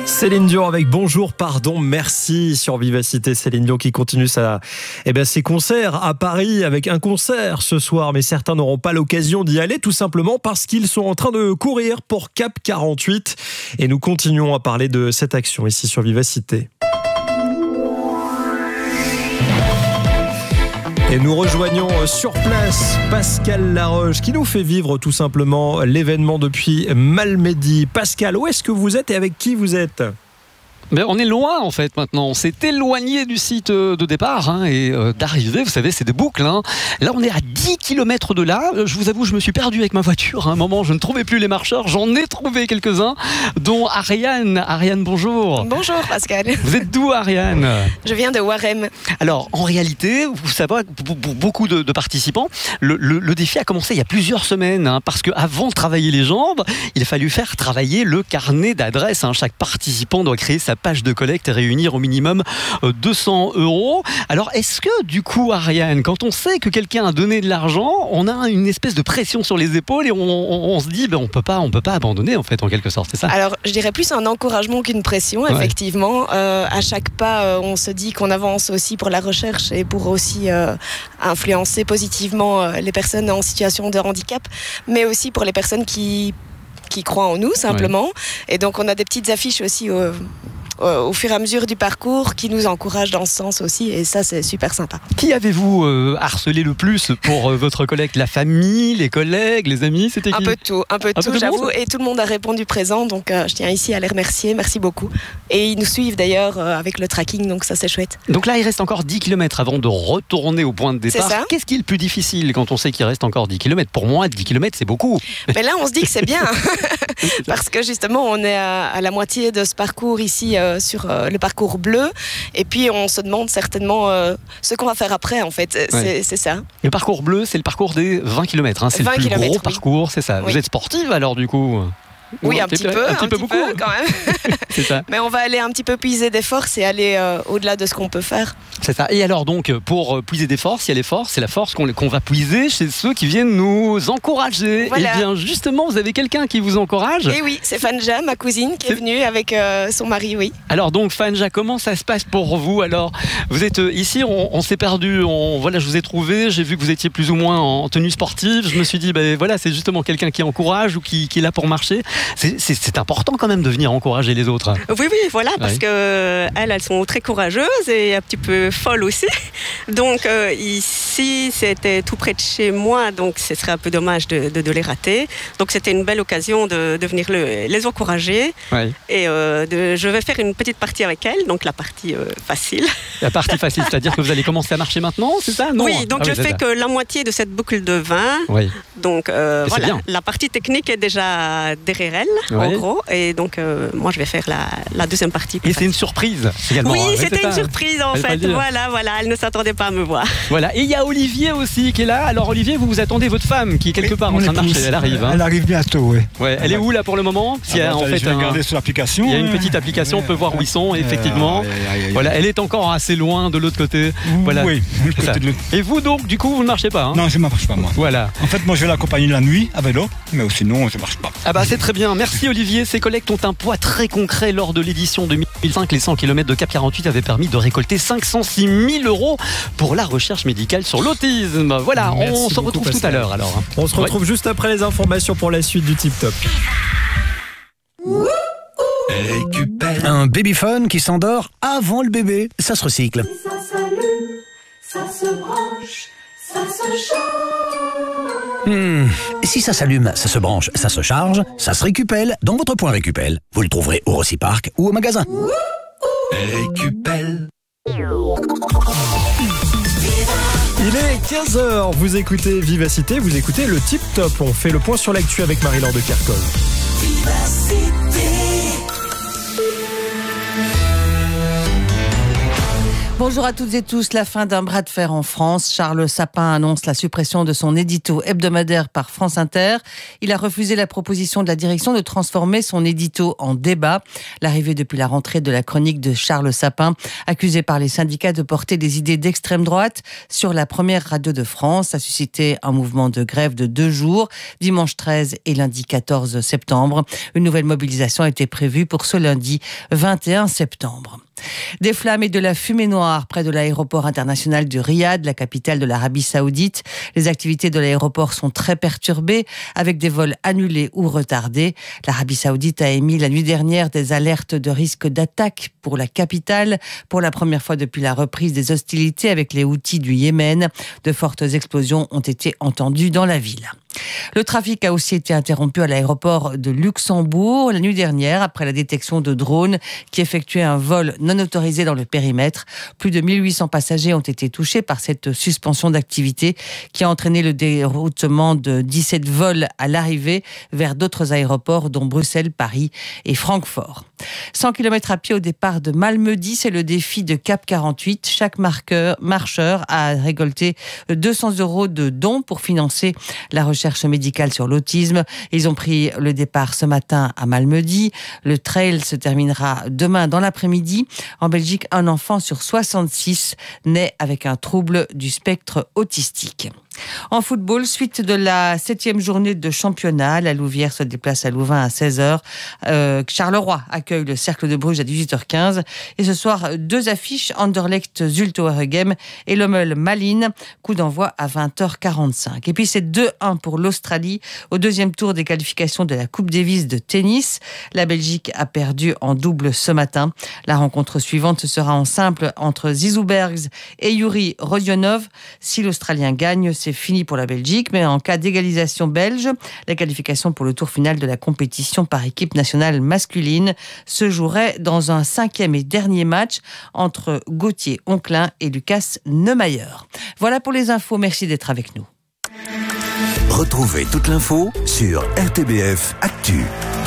Céline Dion avec Bonjour, pardon, merci sur Vivacité. Céline Dion qui continue ses concerts à Paris avec un concert ce soir, mais certains n'auront pas l'occasion d'y aller tout simplement parce qu'ils sont en train de courir pour Cap 48 et nous continuons à parler de cette action ici sur Vivacité. Et nous rejoignons sur place Pascal Laroche qui nous fait vivre tout simplement l'événement depuis Malmedy. Pascal, où est-ce que vous êtes et avec qui vous êtes ? Mais on est loin en fait maintenant, on s'est éloigné du site de départ et d'arrivée, vous savez, c'est des boucles. Là on est à 10 km de là, je vous avoue je me suis perdu avec ma voiture, à un moment je ne trouvais plus les marcheurs, j'en ai trouvé quelques-uns, dont Ariane. Ariane, bonjour. Bonjour Pascal. Vous êtes d'où Ariane ? Je viens de Warem. Alors en réalité, vous savez, pour beaucoup de participants, le défi a commencé il y a plusieurs semaines, parce qu'avant de travailler les jambes, il a fallu faire travailler le carnet d'adresses. Chaque participant doit créer sa page de collecte et réunir au minimum 200 €. Alors, est-ce que, du coup, Ariane, quand on sait que quelqu'un a donné de l'argent, on a une espèce de pression sur les épaules et on se dit, on peut pas abandonner, en fait, en quelque sorte, c'est ça ? Alors, je dirais plus un encouragement qu'une pression, effectivement. À chaque pas, on se dit qu'on avance aussi pour la recherche et pour aussi influencer positivement les personnes en situation de handicap, mais aussi pour les personnes qui croient en nous, simplement. Et donc, on a des petites affiches aussi au fur et à mesure du parcours qui nous encouragent dans ce sens aussi, et ça c'est super sympa. Qui avez-vous harcelé le plus pour votre collecte ? La famille, les collègues, les amis, c'était qui ? Un peu de tout, j'avoue, et tout le monde a répondu présent, donc je tiens ici à les remercier, merci beaucoup. Et ils nous suivent d'ailleurs avec le tracking, donc ça c'est chouette. Donc là il reste encore 10 km avant de retourner au point de départ. C'est ça. Qu'est-ce qui est le plus difficile quand on sait qu'il reste encore 10 km ? Pour moi 10 km c'est beaucoup. Mais là on se dit que c'est bien, parce que justement on est à la moitié de ce parcours ici, sur le parcours bleu, et puis on se demande certainement ce qu'on va faire après en fait, c'est ça. Le parcours bleu c'est le parcours des 20 km, c'est le plus gros parcours, c'est ça. Vous êtes sportive alors du coup ? Oui, un petit peu beaucoup quand même. C'est ça. Mais on va aller un petit peu puiser des forces et aller au-delà de ce qu'on peut faire. C'est ça. Et alors donc, pour puiser des forces, il y a les forces, c'est la force qu'on va puiser chez ceux qui viennent nous encourager. Voilà. Et bien justement, vous avez quelqu'un qui vous encourage. Et oui, c'est Fanja, ma cousine, qui est venue avec son mari, oui. Alors donc Fanja, comment ça se passe pour vous ? Alors, vous êtes ici, on s'est perdu, voilà, je vous ai trouvé, j'ai vu que vous étiez plus ou moins en tenue sportive, je me suis dit, voilà, c'est justement quelqu'un qui encourage ou qui est là pour marcher. C'est important quand même de venir encourager les autres. Oui, voilà, parce que elles sont très courageuses et un petit peu folles aussi. Donc ici, c'était tout près de chez moi, donc ce serait un peu dommage de les rater. Donc c'était une belle occasion de venir les encourager. Oui. Et je vais faire une petite partie avec elles, donc la partie facile. La partie facile, c'est-à-dire que vous allez commencer à marcher maintenant, c'est ça ? Non. Oui, donc je fais que la moitié de cette boucle de 20. Oui. Donc voilà, la partie technique est déjà derrière elle, en gros. Et donc moi, je vais faire la deuxième partie. Et c'est une surprise également. Oui, c'était une surprise en fait. Voilà, elle ne s'attendait pas à me voir. Voilà, et il y a Olivier aussi qui est là. Alors Olivier, vous attendez votre femme qui est quelque part en train de marcher. Elle arrive. Elle arrive bientôt, oui. Ouais, elle est où là pour le moment ? Je vais regarder sur l'application. Il y a une petite application, on peut voir où ils sont, effectivement. Voilà, elle est encore assez loin de l'autre côté. Voilà. Oui, et vous donc, du coup, vous ne marchez pas ? Non, je ne marche pas moi. Voilà. En fait, moi je vais l'accompagner la nuit à vélo, mais sinon je ne marche pas. Ah bah c'est très bien. Merci Olivier. Ces collectes ont un poids très concret. Lors de l'édition 2005, les 100 km de Cap 48 avaient permis de récolter 506 000 € pour la recherche médicale sur l'autisme. Voilà, on se retrouve tout à l'heure alors. On se retrouve juste après les informations pour la suite du Tip Top. Un babyphone qui s'endort avant le bébé, ça se recycle. Ça s'allume, ça se branche, ça se charge. Si ça s'allume, ça se branche, ça se charge, ça se récupelle dans votre point Récupel. Vous le trouverez au Rossi-Park ou au magasin. Récupel. Il est 15h, vous écoutez Vivacité, vous écoutez le Tip Top. On fait le point sur l'actu avec Marie-Laure de Kerkhove. Bonjour à toutes et tous. La fin d'un bras de fer en France. Charles Sapin annonce la suppression de son édito hebdomadaire par France Inter. Il a refusé la proposition de la direction de transformer son édito en débat. L'arrivée depuis la rentrée de la chronique de Charles Sapin, accusé par les syndicats de porter des idées d'extrême droite sur la première radio de France, a suscité un mouvement de grève de 2 jours, dimanche 13 et lundi 14 septembre. Une nouvelle mobilisation a été prévue pour ce lundi 21 septembre. Des flammes et de la fumée noire près de l'aéroport international de Riyad, la capitale de l'Arabie Saoudite. Les activités de l'aéroport sont très perturbées, avec des vols annulés ou retardés. L'Arabie Saoudite a émis la nuit dernière des alertes de risque d'attaque pour la capitale. Pour la première fois depuis la reprise des hostilités avec les Houthis du Yémen, de fortes explosions ont été entendues dans la ville. Le trafic a aussi été interrompu à l'aéroport de Luxembourg la nuit dernière après la détection de drones qui effectuaient un vol non autorisé dans le périmètre. Plus de 1800 passagers ont été touchés par cette suspension d'activité qui a entraîné le déroutement de 17 vols à l'arrivée vers d'autres aéroports dont Bruxelles, Paris et Francfort. 100 km à pied au départ de Malmedy, c'est le défi de Cap 48. Chaque marcheur a récolté 200 € de dons pour financer la recherche médicale sur l'autisme. Ils ont pris le départ ce matin à Malmedy. Le trail se terminera demain dans l'après-midi. En Belgique, un enfant sur 66 naît avec un trouble du spectre autistique. En football, suite de la 7e journée de championnat, la Louvière se déplace à Louvain à 16h. Charleroi accueille le Cercle de Bruges à 18h15. Et ce soir, 2 affiches, Anderlecht Zulte Waregem et Lommel Malines. Coup d'envoi à 20h45. Et puis c'est 2-1 pour l'Australie au 2e tour des qualifications de la Coupe Davis de tennis. La Belgique a perdu en double ce matin. La rencontre suivante sera en simple entre Zizou Bergs et Yuri Rodionov. Si l'Australien gagne, c'est fini pour la Belgique, mais en cas d'égalisation belge, la qualification pour le tour final de la compétition par équipe nationale masculine se jouerait dans un 5e et dernier match entre Gauthier Onclin et Lucas Neumayer. Voilà pour les infos, merci d'être avec nous. Retrouvez toute l'info sur RTBF Actu.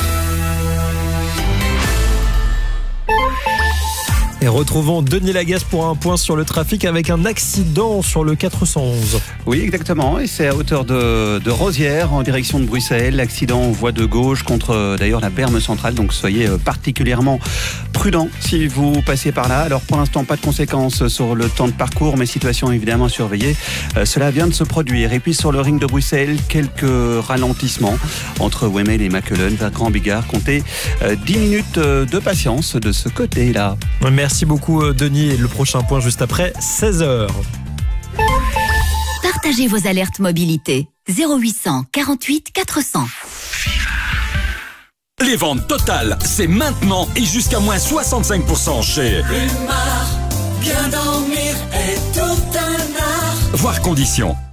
Et retrouvons Denis Lagasse pour un point sur le trafic avec un accident sur le 411. Oui, exactement. Et c'est à hauteur de Rosières, en direction de Bruxelles. Accident en voie de gauche contre d'ailleurs la berme centrale. Donc soyez particulièrement prudents si vous passez par là. Alors pour l'instant, pas de conséquences sur le temps de parcours, mais situation évidemment à surveiller. Cela vient de se produire. Et puis sur le ring de Bruxelles, quelques ralentissements entre Wemmel et Makelen vers Grand Bigard. Comptez 10 minutes de patience de ce côté-là. Merci beaucoup Denis, et le prochain point juste après 16h. Partagez vos alertes mobilité 0800 48 400. Les ventes totales, c'est maintenant et jusqu'à moins 65% chez Rumar, bien dormir est tout un art. Voir conditions.